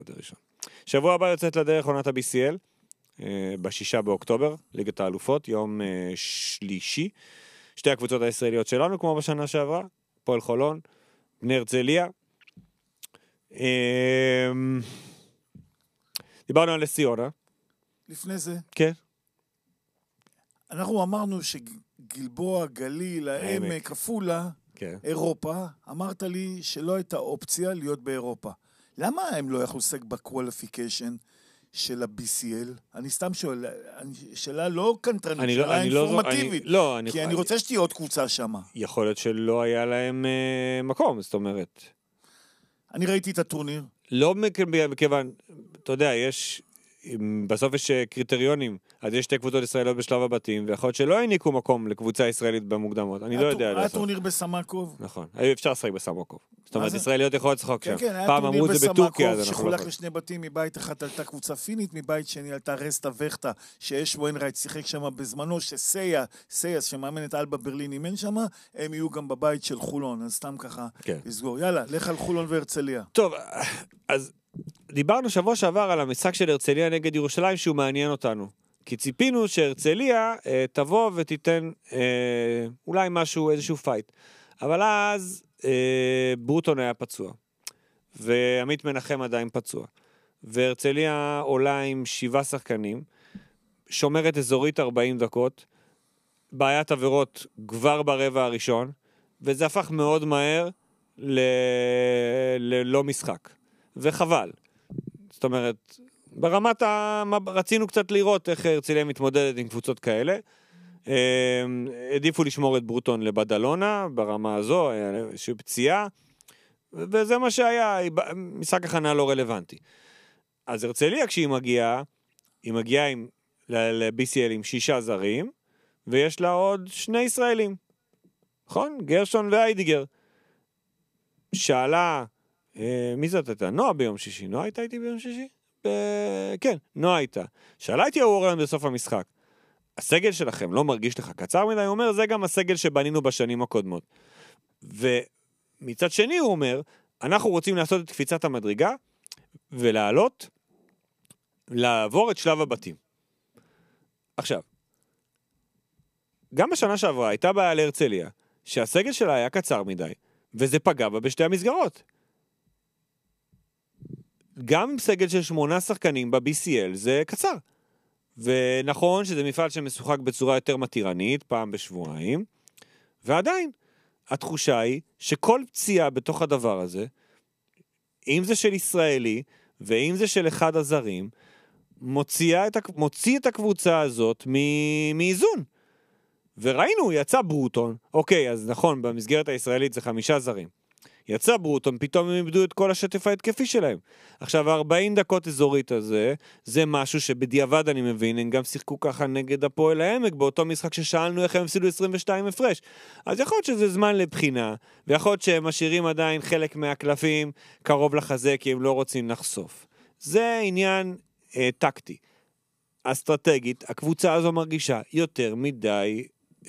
שבוע הבא יוצאת לדרך עונת ה-BCL, ב6 באוקטובר, ליגת האלופות, יום שלישי. שתי הקבוצות הישראליות שלנו, כמו בשנה שעברה, פועל חולון, בני הרצליה. דיברנו על סיונה. לפני זה. כן. אנחנו אמרנו שגלבוע, גליל, העמק, עפולה, כן. אירופה, אמרת לי שלא הייתה אופציה להיות באירופה. למה הם לא יכלו לשחק בקואליפיקיישן של ה-BCL? אני סתם שואל, שאלה לא קנטרנית, שאלה אינפורמטיבית. כי אני רוצה שתהיה עוד קבוצה שם. יכול להיות שלא היה להם מקום, זאת אומרת. אני ראיתי את הטורניר. לא מכיוון, אתה יודע, בסוף יש קריטריונים, אז יש שתי קבוצות ישראליות בשלב הבתים, ויכול להיות שלא העניקו מקום לקבוצה ישראלית במוקדמות, אני לא יודע. היה טורניר בסמקוב. נכון, אפשר לשחק בסמקוב. זאת אומרת, ישראליות יכולות לשחק שם. כן, היה טורניר בסמקוב שחולק לשני בתים, מבית אחד עלתה קבוצה פינית, מבית שני עלתה רסטה וכתה, שיש ווינרייט שיחק שם בזמנו, שסייס שמאמן את אלבה ברלין אימן שם, הם יהיו גם בבית של חולון, אז סתם ככה לסגור. יאללה, לך על חולון והרצליה. טוב, אז דיברנו שבוע שעבר על המשחק של הרצליה נגד ירושלים שהוא מעניין אותנו. כי ציפינו שהרצליה תבוא ותיתן אולי משהו, איזשהו פייט. אבל אז ברוטון היה פצוע. ועמית מנחם עדיין פצוע. והרצליה עולה עם 7 שחקנים. שומרת אזורית 40 דקות. בעיית עבירות כבר ברבע הראשון. וזה הפך מאוד מהר ללא משחק. וחבל. זאת אומרת, ברמת רצינו קצת לראות איך הרצליה מתמודדת עם קבוצות כאלה. עדיפו לשמור את ברוטון לבדלונה, ברמה הזו, איזושהי פציעה, וזה מה שהיה, משחק הכנה לא רלוונטי. אז הרצליה כשהיא מגיעה, היא מגיעה ל-BCL עם 6 זרים, ויש לה עוד 2 ישראלים. נכון? גרשון ואיידיגר. שאלה, מי זאת הייתה? נועה ביום שישי. נועה הייתה איתי ביום שישי? כן, נועה הייתה. שאלה איתי אורן בסוף המשחק. הסגל שלכם לא מרגיש לך קצר מדי? הוא אומר, זה גם הסגל שבנינו בשנים הקודמות. ומצד שני הוא אומר, אנחנו רוצים לעשות את קפיצת המדרגה, ולעלות, לעבור את שלב הבתים. עכשיו, גם בשנה שעברה הייתה בעיה להרצליה, שהסגל שלה היה קצר מדי, וזה פגע בה בשתי המסגרות. גם עם סגל של 8 שחקנים ב-BCL זה קצר. ונכון שזה מפעל שמשוחק בצורה יותר מתירנית, פעם בשבועיים, ועדיין, התחושה היא שכל פציעה בתוך הדבר הזה, אם זה של ישראלי, ואם זה של אחד הזרים, מוציא את הקבוצה הזאת מאיזון. וראינו, יצא ברוטון, אוקיי, אז נכון, במסגרת הישראלית זה 5 זרים. יצא ברוטון, פתאום הם איבדו את כל השטף ההתקפי שלהם. עכשיו, 40 דקות אזורית הזה, זה משהו שבדיעבד אני מבין, הם גם שיחקו ככה נגד הפועל העמק, באותו משחק ששאלנו איך הם הפסידו 22 הפרש. אז יכול להיות שזה זמן לבחינה, ויכול להיות שהם משאירים עדיין חלק מהקלפים קרוב לחזה, כי הם לא רוצים לחשוף. זה עניין טקטי. אסטרטגית, הקבוצה הזו מרגישה יותר מדי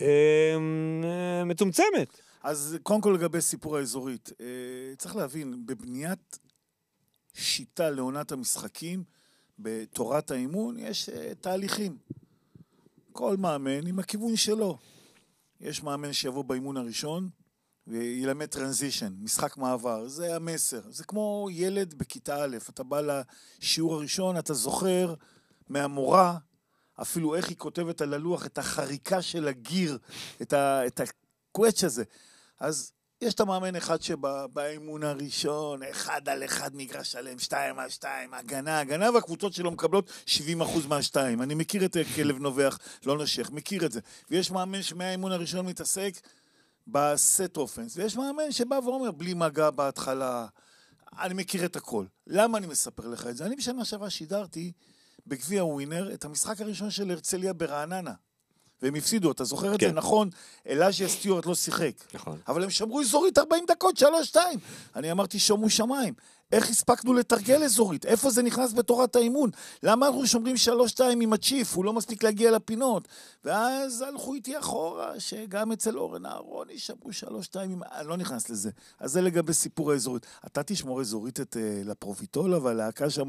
מצומצמת. אז קודם כל לגבי סיפור האזורית, צריך להבין, בבניית שיטה לעונת המשחקים, בתורת האימון, יש תהליכים. כל מאמן עם הכיוון שלו. יש מאמן שיבוא באימון הראשון, וילמד טרנזישן, משחק מעבר, זה המסר. זה כמו ילד בכיתה א', אתה בא לשיעור הראשון, אתה זוכר מהמורה, אפילו איך היא כותבת על הלוח, את החריקה של הגיר, את הקווץ' הזה. אז יש את המאמן אחד שבאימון הראשון, 1 על 1 מגרש שלם, 2 על 2, הגנה, והקבוצות שלו מקבלות 70% מה-2. אני מכיר את כלב נובח, לא נשך, מכיר את זה. ויש מאמן שמהאימון הראשון מתעסק בסט אופנס, ויש מאמן שבא ואומר, בלי מגע בהתחלה, אני מכיר את הכל. למה אני מספר לך את זה? אני בשנה שעברה שידרתי בגביע ווינר את המשחק הראשון של הרצליה ברעננה. והם הפסידו, אתה זוכר את זה? נכון, אלאז'יה סטיוארט לא שיחק. נכון. אבל הם שמרו אזורית 40 דקות, 3-2. אני אמרתי, שומו שמיים. איך הספקנו לתרגל אזורית? איפה זה נכנס בתורת האימון? למה אנחנו שומרים 3-2 עם הצ'יף? הוא לא מספיק להגיע לפינות. ואז הלכו איתי אחורה, שגם אצל אורן אהרוני שמרו 3-2, אני לא נכנס לזה. אז זה לגבי סיפור האזורית. אתה תשמור אזורית לפרופיטול, אבל להקה שם